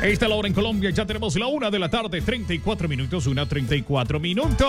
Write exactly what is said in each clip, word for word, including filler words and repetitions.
Esta es la hora en Colombia, ya tenemos la una de la tarde, treinta y cuatro minutos, una treinta y cuatro minutos.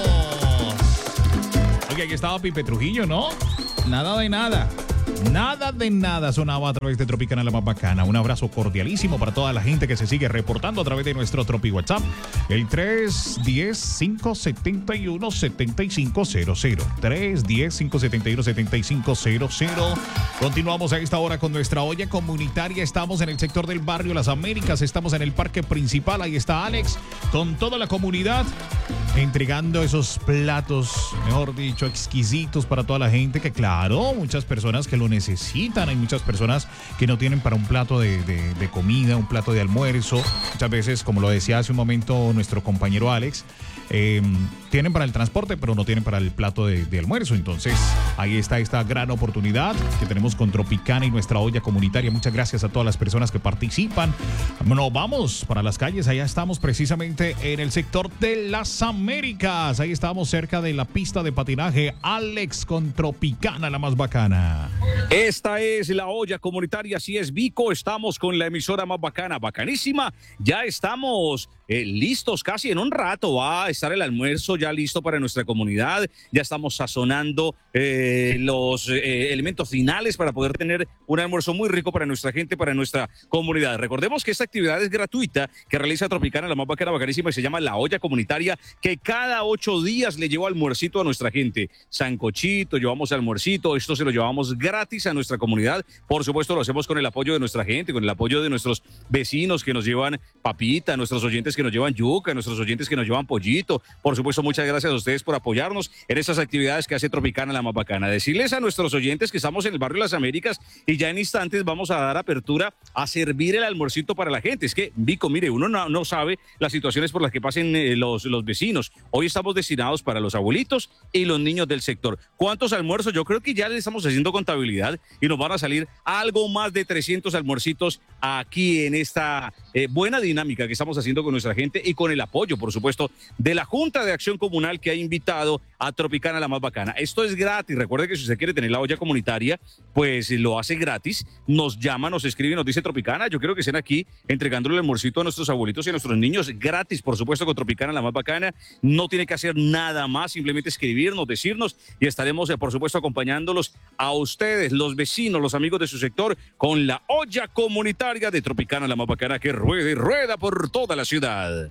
Oye, aquí estaba Pipe Trujillo, ¿no? Nada de nada. Nada de nada sonaba a través de Tropicana, la más bacana. Un abrazo cordialísimo para toda la gente que se sigue reportando a través de nuestro Tropi WhatsApp, el tres uno cero, cinco siete uno, siete cinco cero cero. tres uno cero, cinco siete uno, siete cinco cero cero. Continuamos a esta hora con nuestra olla comunitaria. Estamos en el sector del barrio Las Américas, estamos en el parque principal. Ahí está Alex con toda la comunidad entregando esos platos, mejor dicho, exquisitos para toda la gente, que claro, muchas personas que lo necesitan. Hay muchas personas que no tienen para un plato de, de, de comida, un plato de almuerzo. Muchas veces, como lo decía hace un momento nuestro compañero Alex, eh, tienen para el transporte, pero no tienen para el plato de, de almuerzo. Entonces, ahí está esta gran oportunidad que tenemos con Tropicana y nuestra olla comunitaria. Muchas gracias a todas las personas que participan. Nos vamos para las calles. Allá estamos precisamente en el sector de Las Américas. Ahí estamos cerca de la pista de patinaje. Alex con Tropicana, la más bacana. Esta es la olla comunitaria, así es, Vico. Estamos con la emisora más bacana, bacanísima. Ya estamos eh, listos, casi en un rato va a estar el almuerzo ya listo para nuestra comunidad. Ya estamos sazonando eh, los eh, elementos finales para poder tener un almuerzo muy rico para nuestra gente, para nuestra comunidad. Recordemos que esta actividad es gratuita, que realiza Tropicana, la más bacana, bacanísima, y se llama la olla comunitaria, que cada ocho días le lleva almuercito a nuestra gente. Sancochito, llevamos almuercito, esto se lo llevamos gratis a nuestra comunidad. Por supuesto, lo hacemos con el apoyo de nuestra gente, con el apoyo de nuestros vecinos que nos llevan papita, nuestros oyentes que nos llevan yuca, nuestros oyentes que nos llevan pollito. Por supuesto, muchas gracias a ustedes por apoyarnos en estas actividades que hace Tropicana, la más bacana. Decirles a nuestros oyentes que estamos en el barrio Las Américas y ya en instantes vamos a dar apertura a servir el almuercito para la gente. Es que, Vico, mire, uno no, no sabe las situaciones por las que pasen eh, los, los vecinos. Hoy estamos destinados para los abuelitos y los niños del sector. ¿Cuántos almuerzos? Yo creo que ya le estamos haciendo contabilidad y nos van a salir algo más de trescientos almuercitos aquí en esta eh, buena dinámica que estamos haciendo con nuestra gente y con el apoyo, por supuesto, de la Junta de Acción Comunal que ha invitado a Tropicana, la más bacana. Esto es gratis. Recuerde que si usted quiere tener la olla comunitaria, pues lo hace gratis. Nos llama, nos escribe, nos dice: Tropicana, yo quiero que estén aquí entregándole el almuercito a nuestros abuelitos y a nuestros niños gratis, por supuesto, con Tropicana, la más bacana. No tiene que hacer nada más, simplemente escribirnos, decirnos, y estaremos, por supuesto, acompañándolos a ustedes, los vecinos, los amigos de su sector, con la olla comunitaria de Tropicana, la más bacana, que rueda y rueda por toda la ciudad.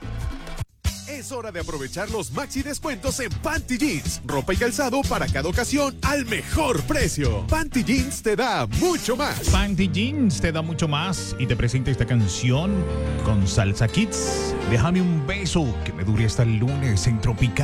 Es hora de aprovechar los maxi descuentos en Panty Jeans. Ropa y calzado para cada ocasión al mejor precio. Panty Jeans te da mucho más. Panty Jeans te da mucho más y te presenta esta canción con Salsa Kids. Déjame un beso que me dure hasta el lunes en Tropicana.